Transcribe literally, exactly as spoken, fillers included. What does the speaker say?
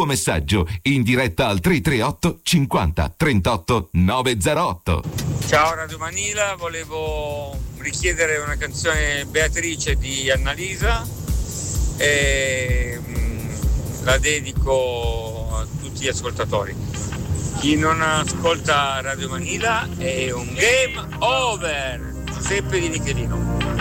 tuo messaggio in diretta al tre tre otto cinquanta trentotto novecentootto. Ciao Radio Manila, volevo richiedere una canzone Beatrice di Annalisa e mh, la dedico a tutti gli ascoltatori. Chi non ascolta Radio Manila è un game over. Seppe di Michelino.